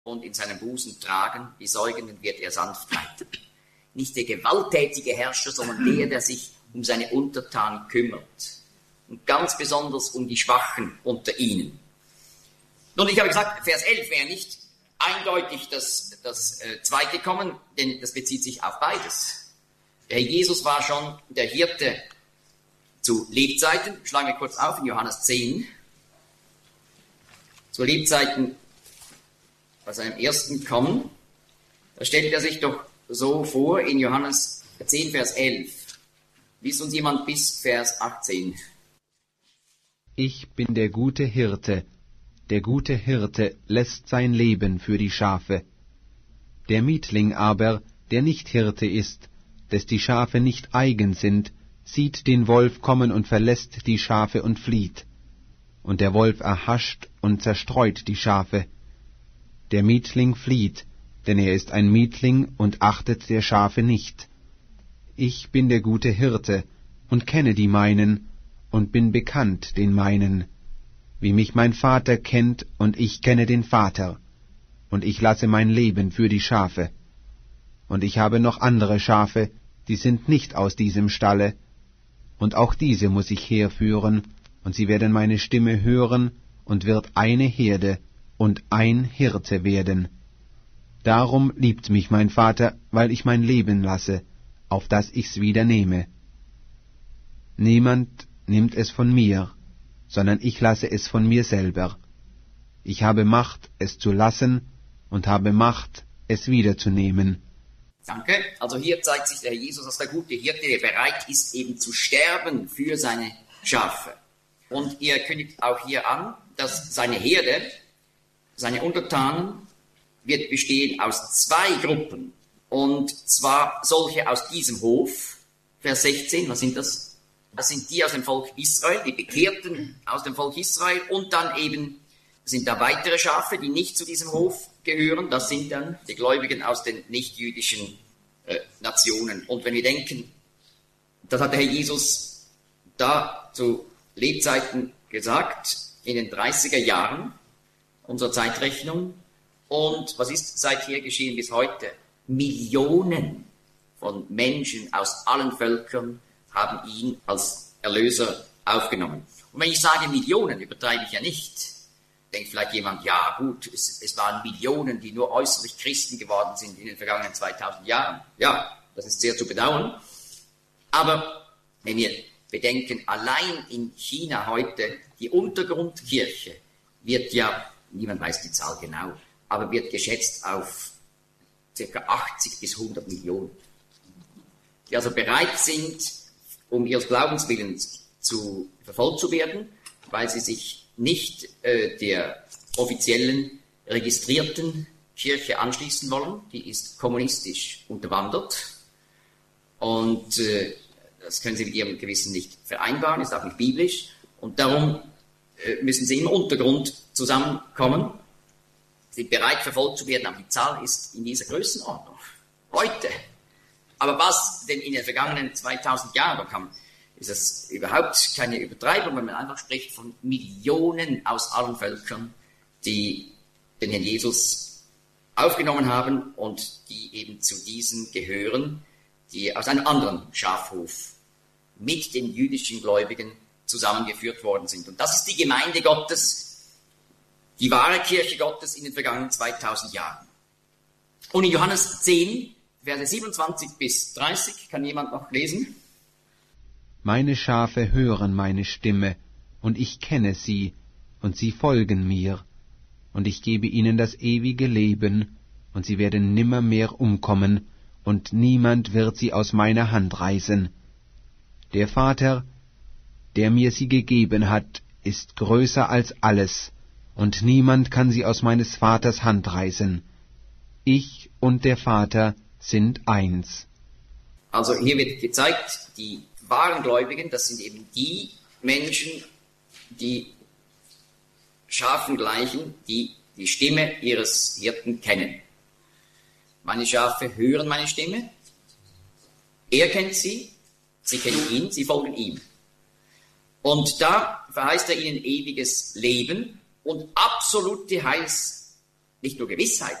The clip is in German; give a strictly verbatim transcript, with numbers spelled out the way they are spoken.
und in seinem Busen tragen, die Säugenden wird er sanft leiten. Nicht der gewalttätige Herrscher, sondern der, der sich um seine Untertanen kümmert. Und ganz besonders um die Schwachen unter ihnen. Nun, ich habe gesagt, Vers elf wäre nicht eindeutig das, das äh, zweite Kommen, denn das bezieht sich auf beides. Der Herr Jesus war schon der Hirte zu Lebzeiten. Schlagen wir kurz auf in Johannes zehn. Zu Lebzeiten bei seinem ersten Kommen. Da stellt er sich doch so vor in Johannes zehn, Vers elf. Liest uns jemand bis Vers achtzehn. Ich bin der gute Hirte. Der gute Hirte lässt sein Leben für die Schafe. Der Mietling aber, der nicht Hirte ist, des die Schafe nicht eigen sind, sieht den Wolf kommen und verlässt die Schafe und flieht. Und der Wolf erhascht und zerstreut die Schafe. Der Mietling flieht, denn er ist ein Mietling und achtet der Schafe nicht. Ich bin der gute Hirte und kenne die meinen und bin bekannt den meinen, wie mich mein Vater kennt und ich kenne den Vater, und ich lasse mein Leben für die Schafe. Und ich habe noch andere Schafe, die sind nicht aus diesem Stalle, und auch diese muß ich herführen, und sie werden meine Stimme hören, und wird eine Herde und ein Hirte werden. Darum liebt mich mein Vater, weil ich mein Leben lasse, auf dass ich's wieder nehme. Niemand nimmt es von mir, sondern ich lasse es von mir selber. Ich habe Macht, es zu lassen, und habe Macht, es wiederzunehmen. Danke. Also hier zeigt sich der Herr Jesus als der gute Hirte, der bereit ist, eben zu sterben für seine Schafe. Und er kündigt auch hier an, dass seine Herde, seine Untertanen, wird bestehen aus zwei Gruppen. Und zwar solche aus diesem Hof, Vers sechzehn, was sind das? Das sind die aus dem Volk Israel, die Bekehrten aus dem Volk Israel. Und dann eben sind da weitere Schafe, die nicht zu diesem Hof gehören. Das sind dann die Gläubigen aus den nichtjüdischen äh, Nationen. Und wenn wir denken, das hat der Herr Jesus da zu Lebzeiten gesagt, in den dreißiger Jahren unserer Zeitrechnung. Und was ist seither geschehen bis heute? Millionen von Menschen aus allen Völkern haben ihn als Erlöser aufgenommen. Und wenn ich sage Millionen, übertreibe ich ja nicht. Denkt vielleicht jemand, ja gut, es, es waren Millionen, die nur äußerlich Christen geworden sind in den vergangenen zweitausend Jahren. Ja, das ist sehr zu bedauern. Aber wenn wir bedenken, allein in China heute, die Untergrundkirche wird ja, niemand weiß die Zahl genau, aber wird geschätzt auf ca. achtzig bis hundert Millionen. Die also bereit sind, um ihres Glaubenswillens zu verfolgt zu werden, weil sie sich nicht äh, der offiziellen, registrierten Kirche anschließen wollen. Die ist kommunistisch unterwandert und äh, das können sie mit ihrem Gewissen nicht vereinbaren, ist auch nicht biblisch. Und darum äh, müssen sie im Untergrund zusammenkommen, sind bereit verfolgt zu werden, aber die Zahl ist in dieser Größenordnung. Heute. Aber was denn in den vergangenen zweitausend Jahren kam, ist das überhaupt keine Übertreibung, wenn man einfach spricht von Millionen aus allen Völkern, die den Herrn Jesus aufgenommen haben und die eben zu diesen gehören, die aus einem anderen Schafhof mit den jüdischen Gläubigen zusammengeführt worden sind. Und das ist die Gemeinde Gottes, die wahre Kirche Gottes in den vergangenen zweitausend Jahren. Und in Johannes zehn, Verse siebenundzwanzig bis dreißig, kann jemand noch lesen? Meine Schafe hören meine Stimme, und ich kenne sie, und sie folgen mir. Und ich gebe ihnen das ewige Leben, und sie werden nimmermehr umkommen, und niemand wird sie aus meiner Hand reißen. Der Vater, der mir sie gegeben hat, ist größer als alles, und niemand kann sie aus meines Vaters Hand reißen. Ich und der Vater sind eins. Also hier wird gezeigt, die wahren Gläubigen, das sind eben die Menschen, die Schafen gleichen, die die Stimme ihres Hirten kennen. Meine Schafe hören meine Stimme, er kennt sie, sie kennen ihn, sie folgen ihm. Und da verheißt er ihnen ewiges Leben und absolute nicht nur Gewissheit,